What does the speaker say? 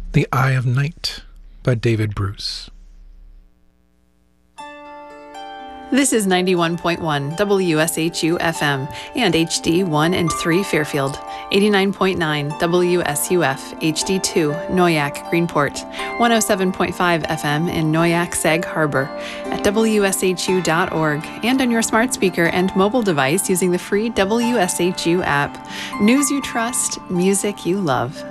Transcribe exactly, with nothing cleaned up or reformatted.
The Eye of Night by David Bruce. This is ninety-one point one W S H U F M and H D one and three Fairfield, eighty-nine point nine W S U F H D two Noyac Greenport, one oh seven point five F M in Noyac Sag Harbor, at W S H U dot org, and on your smart speaker and mobile device using the free W S H U app. News you trust, music you love.